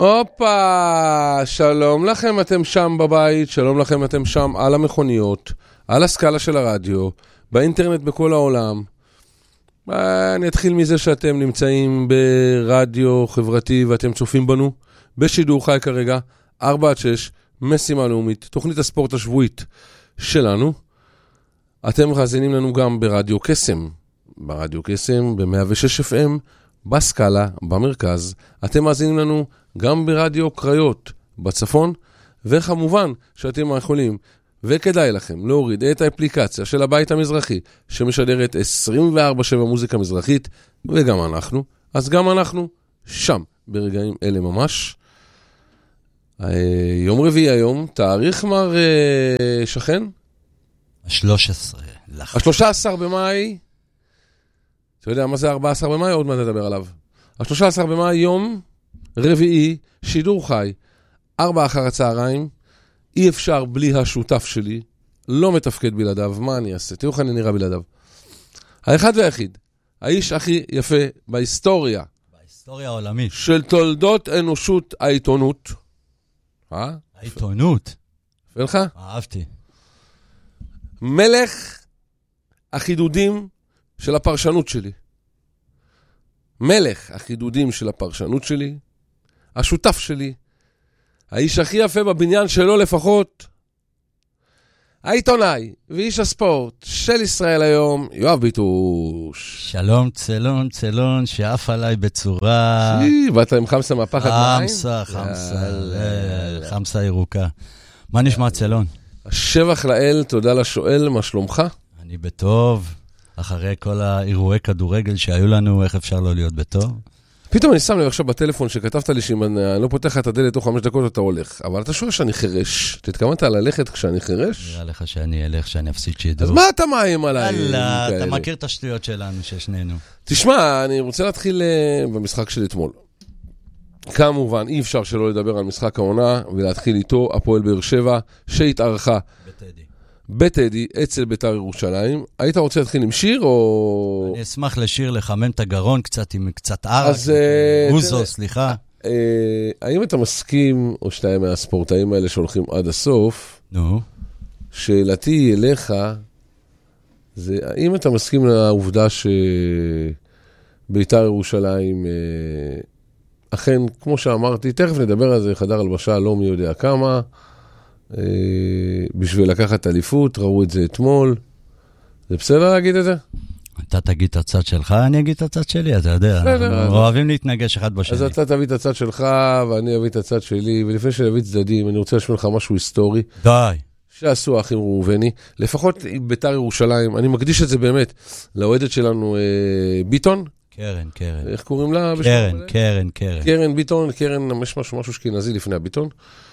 הופה, שלום לכם, אתם שם בבית, שלום לכם, אתם שם על המכוניות, על הסקאלה של הרדיו, באינטרנט בכל העולם. אני אתחיל מזה שאתם נמצאים ברדיו חברתי ואתם צופים בנו בשידור חי כרגע, 4-6, משימה לאומית, תוכנית הספורט השבועית שלנו. אתם מאזינים לנו גם ברדיו קסם, ברדיו קסם, ב-106 FM, בסקאלה, במרכז. אתם מאזינים לנו גם ברדיו קריות, בצפון, וכמובן שאתם יכולים, וכדאי לכם, להוריד את האפליקציה של הבית המזרחי, שמשדרת 24/7 מוזיקה מזרחית, וגם אנחנו, אז גם אנחנו שם, ברגעים אלה ממש. יום רביעי היום, תאריך מר שכן? ה-13 במאי, אתה יודע מה זה 14 במאי? עוד מה נדבר עליו. ה-13 במאי, יום רביעי, שידור חי, 4 אחר הצהריים, אי אפשר בלי השותף שלי, לא מתפקד בלעדיו, מה אני אעשה? תראו איך אני נראה בלעדיו. האחד והיחיד, האיש הכי יפה בהיסטוריה. בהיסטוריה העולמית. של תולדות אנושות העיתונות. העיתונות. ולך? אהבתי. מלך החידודים של הפרשנות שלי. מלך החידודים של הפרשנות שלי. השותף שלי. האיש הכי יפה בבניין שלו לפחות. העיתונאי ואיש הספורט של ישראל היום, יואב ביטוש. שלום צלון שעף עליי בצורה... באת עם חמסה מהפחד מים? חמסה ירוקה. מה נשמע צלון? השבח לאל, תודה לשואל, מה שלומך? אני בטוב, אחרי כל האירועי כדורגל שהיו לנו, איך אפשר לא להיות בטוב? פתאום אני שם לב עכשיו בטלפון שכתבת לי שאם אני לא פותח את הדלת תוך 5 דקות אתה הולך, אבל אתה שואל שאני חרש, תתכוונת ללכת כשאני חרש? נראה לך שאני אלך, שאני אפסיד שידור. אז מה אתה מאיים עליי? אללה, אתה מכיר את השטויות שלנו, ששנינו. תשמע, אני רוצה להתחיל במשחק של אתמול. כמובן, אי אפשר שלא לדבר על משחק העונה ולהתחיל איתו, הפועל באר שבע, שהתארחה בטדי, אצל בית"ר ירושלים. היית רוצה להתחיל עם שיר או... אני אשמח לשיר לחמם את הגרון קצת עם קצת ערק. אוזו, סליחה. האם אתה מסכים, או שאתה מהספורטאים האלה שהולכים עד הסוף? נו. שאלתי אליך, זה האם אתה מסכים לעובדה שבית"ר ירושלים, אכן, כמו שאמרתי, תכף נדבר על זה, חדר הלבשה, לא מי יודע כמה, בשביל לקחת אליפות, ראו את זה אתמול. זה בסדר להגיד את זה? אתה תגיד את הצד שלך, אני אגיד את הצד שלי, אתה יודע. אנחנו אוהבים להתנגש אחד בשני. אז אתה תביא את הצד שלך, ואני אביא את הצד שלי, ולפני שנביא צדדים, אני רוצה לשמוע לך משהו היסטורי. די. שעשו האחים ראובני, לפחות בית"ר ירושלים, אני מקדיש את זה באמת, לאוהדת שלנו ביטון. קרן. איך קוראים לה? קרן. קרן ביטון, קרן, יש משהו שכנזי לפני הביטון.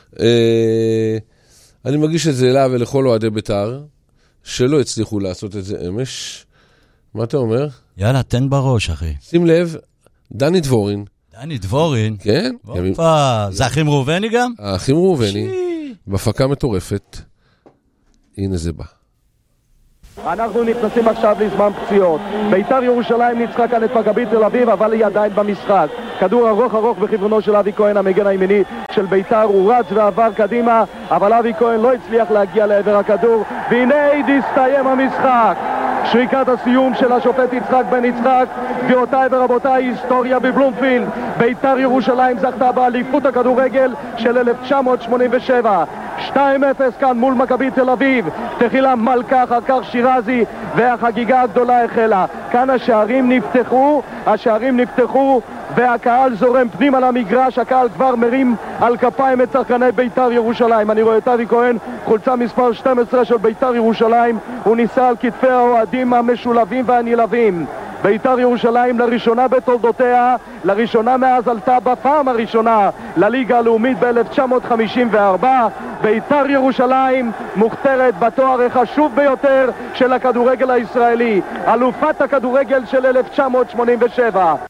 אני מגיש את זה לה ולכל אוהדי בית"ר, שלא הצליחו לעשות את זה אמש. מה אתה אומר? יאללה, תן בראש, אחי. שים לב, דני דבורין. דני דבורין? כן. אופה, זה אחים ראובני גם? האחים ראובני, בהפקה מטורפת. הנה זה בא. אנחנו נכנסים עכשיו לזמן פציעות. בית"ר ירושלים ניצחה כאן את מכבי תל אביב, אבל היא עדיין במשחק. כדור ארוך בכיוונו של אבי כהן, המגן הימני של בית"ר, הוא רץ ועבר קדימה, אבל אבי כהן לא הצליח להגיע לעבר הכדור, והנה הסתיים המשחק. שריקת הסיום של השופט יצחק בן יצחק. גבירותיי ורבותיי, היסטוריה בבלומפילד. בית"ר ירושלים זכתה באליפות הכדורגל של 1987. 2-0 כאן מול מכבי תל אביב. תחילה מלכה, אחר כך שירזי, והחגיגה הגדולה החלה. כאן השערים נפתחו והקהל זורם פנימה למגרש. הקהל כבר מרים על כפיים את שחקני בית"ר ירושלים. אני רואה את אבי כהן, חולצה מספר 12 של בית"ר ירושלים. הוא ניסה על כתפי האוהדים המשולבים והנלהבים. בית"ר ירושלים לראשונה בתולדותיה, לראשונה מאז עלתה בפעם הראשונה לליגה הלאומית ב-1954. בית"ר ירושלים מוכתרת בתואר החשוב ביותר של הכדורגל הישראלי, אלופת הכדורגל של 1987.